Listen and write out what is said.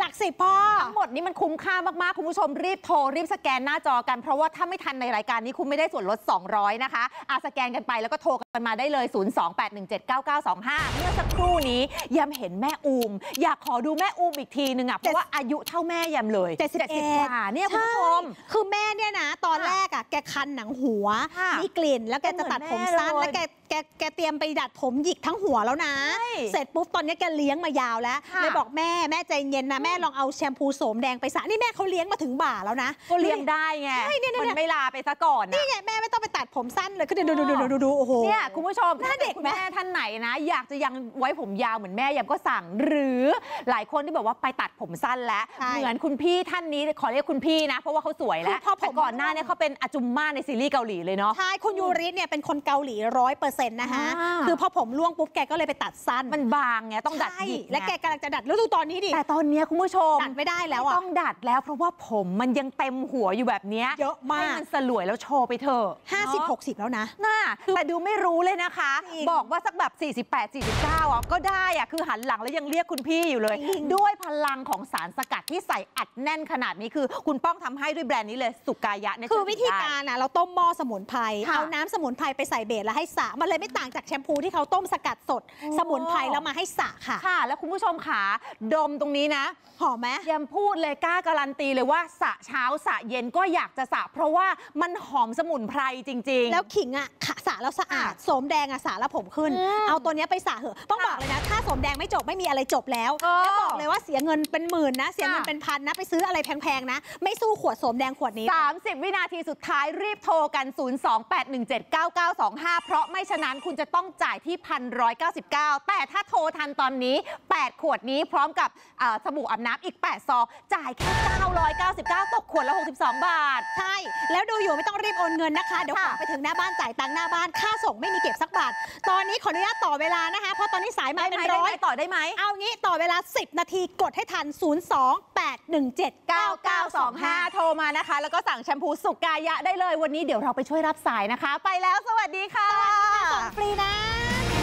หลัก10พ่อทั้งหมดนี้มันคุ้มค่ามากๆคุณผู้ชมรีบโทรรีบสแกนหน้าจอกันเพราะว่าถ้าไม่ทันในรายการนี้คุณไม่ได้ส่วนลด200นะคะสแกนกันไปแล้วก็โทรกันมาได้เลย028179925เมื่อสักครู่นี้ยำเห็นแม่อูมอยากขอดูแม่อูมอีกทีนึงเพราะว่าอายุเท่าแม่ยำเลย71เนี่ยคุณผู้ชมคือแม่เนี่ยนะตอนแรกแกคันหนังหัวมีกลิ่นแล้วแกจะตัดผมสั้นแล้วแกเตรียมไปดัดผมหยิกทั้งหัวแล้วนะเสร็จปุ๊บตอนนี้แกเลี้ยงมายาวแล้วเลยบอกแม่ใจเย็นนะแม่ลองเอาแชมพูโสมแดงไปสระนี่แม่เขาเลี้ยงมาถึงบ่าแล้วนะก็เลี้ยงได้ไงมันไม่ลาไปซะก่อนนี่ไงแม่ไม่ต้องไปตัดผมสั้นเลยก็ดูโอ้โหเนี่ยคุณผู้ชมหน้าเด็กแม่ท่านไหนนะอยากจะยังไว้ผมยาวเหมือนแม่ยำก็สั่งหรือหลายคนที่บอกว่าไปตัดผมสั้นแล้วเหมือนคุณพี่ท่านนี้ขอเรียกคุณพี่นะเพราะว่าเขาสวยแล้วแต่ก่อนหน้านี้เขาเป็นอาจุมม่าในซีรีส์เกาหลีเลยเนาะใช่คุณยูริเนี่ยเป็นคนเกาหลี100%นะคะคือพอผมร่วงปุ๊บแกก็เลยไปตัดสั้นมันบางไงต้องดัดหยิกและแกกำลังจะดัดแล้วดูตอนนี้ดิแต่ตอนนี้คุณผู้ชมดัดไม่ได้แล้วต้องดัดแล้วเพราะว่าผมมันยังเต็มหัวอยู่แบบนี้เยอะมากให้มันสลวยแล้วโชว์ไปเถอะ 50-60แล้วนะแต่ดูไม่รู้เลยนะคะบอกว่าสักแบบ48-49ก็ได้คือหันหลังแล้วยังเรียกคุณพี่อยู่เลยด้วยพลังของสารสกัดที่ใส่อัดแน่นขนาดนี้คือคุณป้องทำให้ด้วยแบรนด์นี้เลยสุกายะคือวิธีการเราต้มหม้อสมุนไพรเอาน้ำสมุนไพรไปใส่เบสแล้วให้สระมันเลยไม่ต่างจากแชมพูที่เขาต้มสกัดสดสมุนไพรแล้วมาให้สระค่ะแล้วคุณผู้ชมขาดมตรงนี้นะหอมไหมยำพูดเลยกล้าการันตีเลยว่าสระเช้าสระเย็นก็อยากจะสระเพราะว่ามันหอมสมุนไพรจริงๆแล้วขิงสระแล้วสะอาดโสมแดงสระแล้วผมขึ้นเอาตัวนี้ไปสระเหอะต้องบอกเลยนะถ้าโสมแดงไม่จบไม่มีอะไรจบแล้วบอกเลยว่าเสียเงินเป็นหมื่นนะเสียเงินเป็นพันนะไปซื้ออะไรแพงๆนะไม่สู้ขวดโสมแดงขวดนี้ 30วินาทีสุดท้ายรีบโทรกัน028179925เพราะไม่ฉะนั้นคุณจะต้องจ่ายที่1,199แต่ถ้าโทรทันตอนนี้8ขวดนี้พร้อมกับสบู่อาบน้ำอีก8ซองจ่ายแค่999ตกขวดละ62 บาทใช่แล้วดูอยู่ไม่ต้องรีบโอนเงินนะคะเดี๋ยวไปถึงหน้าบ้านจ่ายตังค์หน้าบ้านค่าส่งไม่มีเก็บสักบาทตอนนี้ขออนุญาตต่อเวลานะคะเพราะตอนนี้สายมาเป็นร้อยต่อได้ไหมเอางี้ต่อเวลา10นาทีกดให้ทัน 028179925โทรมานะคะแล้วก็สั่งแชมพูสุกายะได้เลยวันนี้เดี๋ยวเราไปช่วยรับสายนะคะไปแล้วสวัสดีค่ะส่งฟรีนะ